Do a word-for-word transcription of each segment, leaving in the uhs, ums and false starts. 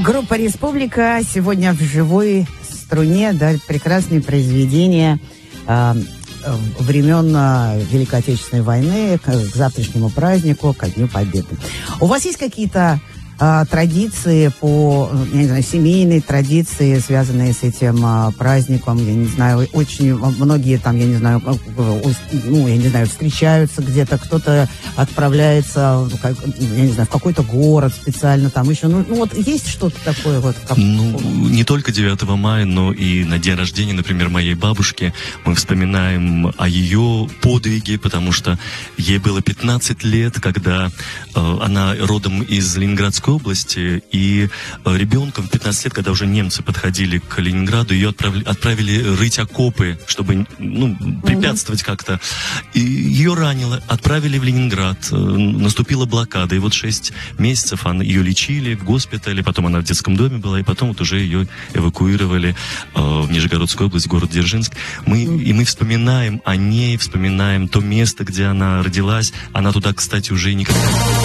Группа «Республика» сегодня в живой струне, да, прекрасные произведения э, времен Великой Отечественной войны к, к завтрашнему празднику, ко Дню Победы. У вас есть какие-то э, традиции по, я не знаю, семейные традиции, связанные с этим э, праздником? Я не знаю, очень многие там, я не знаю, ну, я не знаю, встречаются где-то, кто-то отправляется, я не знаю, в какой-то город специально, там еще, ну, ну вот есть что-то такое вот? Как... Ну, не только девятого мая, но и на день рождения, например, моей бабушки, мы вспоминаем о ее подвиге, потому что ей было пятнадцать лет, когда э, она родом из Ленинградской области, и э, ребенком в пятнадцать лет, когда уже немцы подходили к Ленинграду, ее отправили, отправили рыть окопы, чтобы, ну, препятствовать mm-hmm. как-то. И ее ранило, отправили в Ленинград. Наступила блокада, и вот шесть месяцев она, ее лечили в госпитале, потом она в детском доме была, и потом вот уже ее эвакуировали э, в Нижегородскую область, город Дзержинск. Мы, и мы вспоминаем о ней, вспоминаем то место, где она родилась. Она туда, кстати, уже никогда...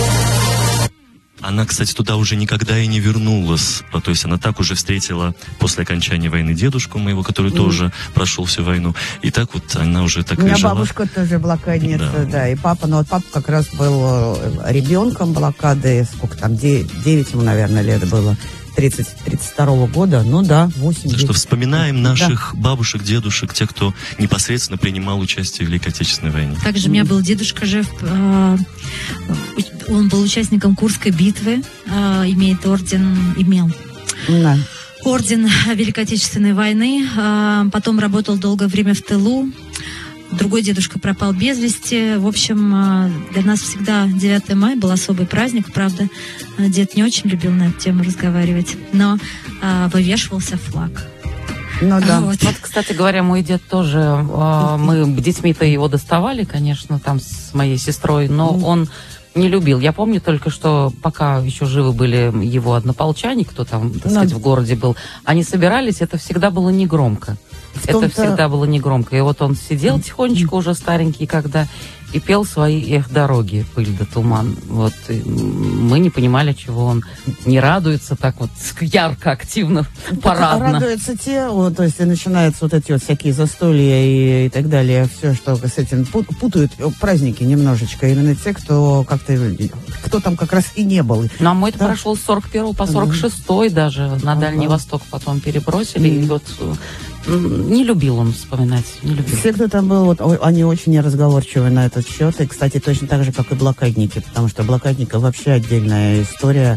Она, кстати, туда уже никогда и не вернулась. То есть она так уже встретила после окончания войны дедушку моего, который mm. тоже прошел всю войну. И так вот она уже так и жила. У меня бабушка тоже блокадница, да. да. И папа, ну вот папа как раз был ребенком блокады. Сколько там, девять ему, наверное, лет было. тридцать, тридцать второго года, ну да, восемь. Так что вспоминаем наших да. бабушек, дедушек, тех, кто непосредственно принимал участие в Великой Отечественной войне. Также у меня был дедушка жив, э, он был участником Курской битвы, э, имеет орден, имел да. орден Великой Отечественной войны, э, потом работал долгое время в тылу. Другой дедушка пропал без вести. В общем, для нас всегда девятое мая был особый праздник. Правда, дед не очень любил на эту тему разговаривать, но а, вывешивался флаг. Ну да. Вот. Вот, кстати говоря, мой дед тоже, э, мы детьми-то его доставали, конечно, там с моей сестрой, но mm. он не любил. Я помню только, что пока еще живы были его однополчане, кто там, так сказать, mm. в городе был, они собирались, это всегда было негромко. Это всегда было негромко. И вот он сидел тихонечко, уже старенький, когда и пел свои «Эх, дороги, пыль да туман». Вот мы не понимали, чего он не радуется так вот ярко, активно, парадно. Радуются те, вот, то есть начинаются вот эти вот всякие застолья и, и так далее, все, что с этим путают праздники немножечко. Именно те, кто как-то, кто там как раз и не был. Ну, а мой-то да? прошел с сорок первого по сорок шестой даже, на Дальний ага. Восток потом перебросили, mm. и вот... Не любил он вспоминать, не любил. Все, кто там был, вот, они очень неразговорчивы на этот счет. И, кстати, точно так же, как и блокадники, потому что блокадников вообще отдельная история.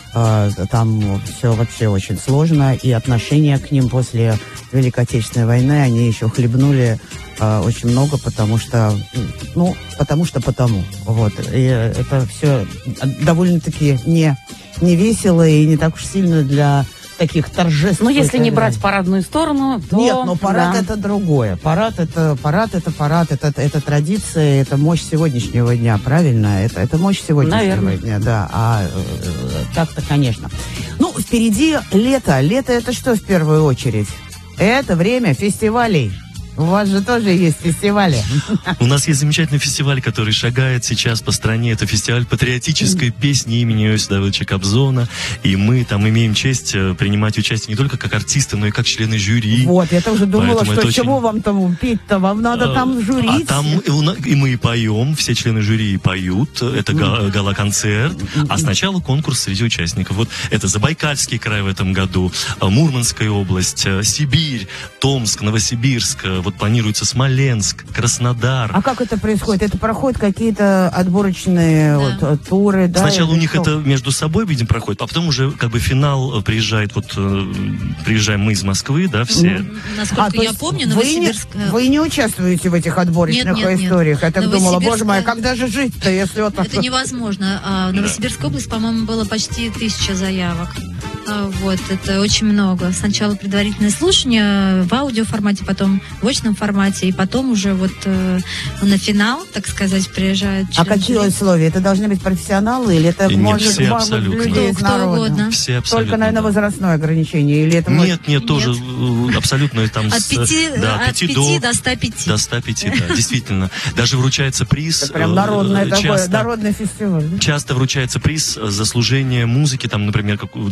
Там все вообще очень сложно, и отношения к ним после Великой Отечественной войны, они еще хлебнули очень много, потому что, ну, потому что потому. Вот. И это все довольно-таки не, не весело и не так уж сильно для... таких торжеств. Но если не брать парадную сторону, то... Нет, но парад да. это другое. Парад это парад, это парад, это, это традиция, это мощь сегодняшнего дня, правильно? Это, это мощь сегодняшнего Наверное. дня, да. А э, так-то, конечно. Ну, впереди лето. Лето это что в первую очередь? Это время фестивалей. У вас же тоже есть фестивали. У нас есть замечательный фестиваль, который шагает сейчас по стране. Это фестиваль патриотической песни имени Иосифа Давыдовича Кобзона. И мы там имеем честь принимать участие не только как артисты, но и как члены жюри. Вот, я тоже думала, Поэтому что очень... чего вам там петь-то? Вам надо а, там жюрить. А там и мы и поем, все члены жюри поют. Это mm. гала-концерт. Mm-hmm. А сначала конкурс среди участников. Вот это Забайкальский край в этом году, Мурманская область, Сибирь, Томск, Новосибирск. Вот планируется Смоленск, Краснодар. А как это происходит? Это проходят какие-то отборочные да. вот, туры, да? Сначала у них что? Это между собой, видимо, проходит, а потом уже как бы финал приезжает, вот приезжаем мы из Москвы, да, все. Mm-hmm. Насколько а, я помню, Новосибирск... Вы не, вы не участвуете в этих отборочных нет, нет, историях? Нет. Я так думала, боже мой, когда же жить-то, если вот... Это невозможно. А, в Новосибирской области, по-моему, было почти тысяча заявок. А, вот, это очень много. Сначала предварительное слушание в аудиоформате, потом в очном формате, и потом уже вот э, на финал, так сказать, приезжают. А какие условия? Это должны быть профессионалы или это нет, может все быть людей из народа? Угодно. Все абсолютно. Только, наверное, да. возрастное ограничение? Или это нет, может... нет, тоже нет. Абсолютно там от пяти до, до ста пяти. До ста пяти, да, действительно. Даже вручается приз. Это прям народный, часто, такой, народный фестиваль. Часто вручается приз за служение музыки, там, например, как вот женщине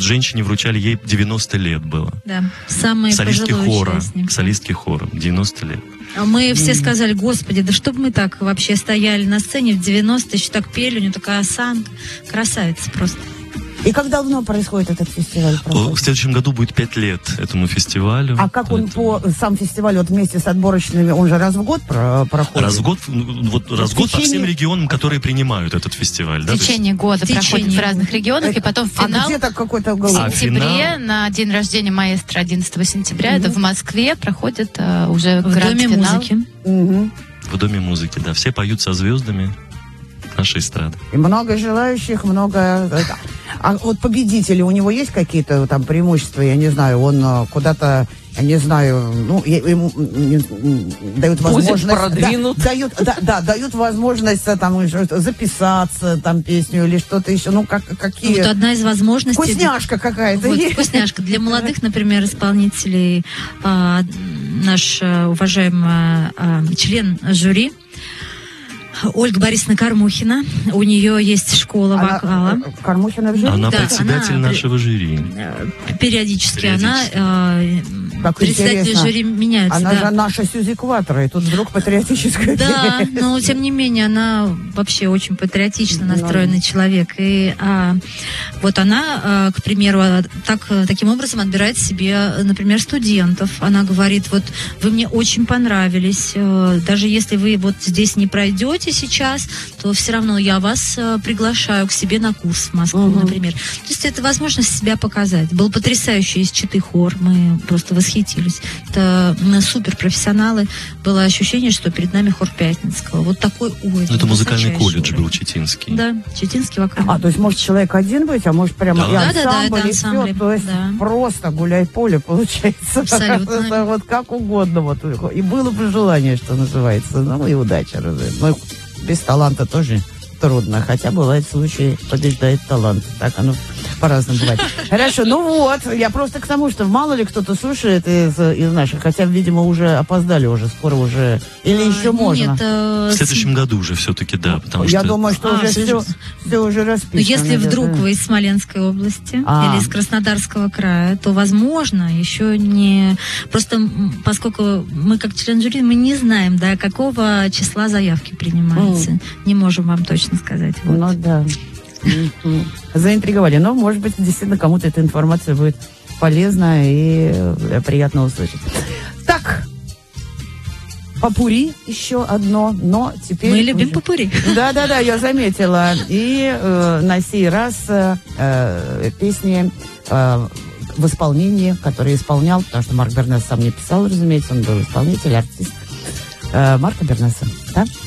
вручали, ей девяносто лет было. Да, самый солистки пожилой хора, участник. солистки хора, девяносто лет. Мы mm. все сказали, господи, да чтобы мы так вообще стояли на сцене в девяностые, еще так пели, у нее такая осанка, красавица просто. И как давно происходит этот фестиваль? Проходит? В следующем году будет пять лет этому фестивалю. А как он по сам фестиваль вот вместе с отборочными, он же раз в год про, проходит? Раз в год, вот раз в год течение... по всем регионам, которые принимают этот фестиваль. В да, течение есть... года в проходит течение... в разных регионах, это... и потом финал. А где-то какой-то в сентябре, а, на день рождения маэстро одиннадцатого сентября, mm-hmm. это в Москве проходит а, уже в Доме музыки. Mm-hmm. В Доме музыки, да. Все поют со звездами нашей эстрады. И много желающих, много... А вот победители, у него есть какие-то там преимущества? Я не знаю, он куда-то, я не знаю, ну, ему дают возможность... продвинут. Да, дают, да, да, дают возможность там записаться, там, песню или что-то еще. Ну, как, какие... Вот одна из возможностей... Вкусняшка какая-то. Вот, вкусняшка. Для молодых, например, исполнителей, а, наш а, уважаемый а, член жюри, Ольга Борисовна Кормухина. У нее есть школа она, вокала. Кормухина в жюри? Она да, председатель она, нашего жюри. Периодически, периодически. она... Э, как председатели интересно. Жюри меняются. Она да. же наша Сьюзи Кватро, и тут вдруг патриотическая. Да, но тем не менее, она вообще очень патриотично настроенный человек. И а, вот она, а, к примеру, так, таким образом отбирает себе, например, студентов. Она говорит, вот вы мне очень понравились, даже если вы вот здесь не пройдете сейчас, то все равно я вас приглашаю к себе на курс в Москву, угу. например. То есть это возможность себя показать. Был потрясающий из Читы хор, мы просто восхитились. Это супер профессионалы. Было ощущение, что перед нами хор Пятницкого. Вот такой уровень. Это музыкальный колледж уровень. Был Читинский. Да, Читинский вокальный. А, то есть может человек один быть, а может прямо да. и ансамбль, да, да, да, и ансамбль, все. То есть да. просто гуляй-поле получается. Абсолютно. Вот как угодно. Вот. И было бы желание, что называется. Ну и удача. Но без таланта тоже трудно. Хотя бывают случаи, побеждает талант. Так оно по-разному бывает. Хорошо, ну вот, я просто к тому, что мало ли кто-то слушает из, из наших, хотя, видимо, уже опоздали уже, скоро уже, или а, еще можно? Нет, а... В следующем году уже все-таки, да, потому я что... думаю, что а, уже все, все уже расписано. Но если вдруг да. вы из Смоленской области а. или из Краснодарского края, то, возможно, еще не... Просто поскольку мы, как член жюри, мы не знаем, да, какого числа заявки принимаются. Mm. Не можем вам точно сказать. Вот. Ну да. Заинтриговали. Но, может быть, действительно, кому-то эта информация будет полезна и приятно услышать. Так, попури еще одно, но теперь... Мы любим уже... попури. Да-да-да, я заметила. И э, на сей раз э, песни э, в исполнении, которые исполнял, потому что Марк Бернес сам не писал, разумеется, он был исполнитель, артист. Э, Марка Бернеса, да?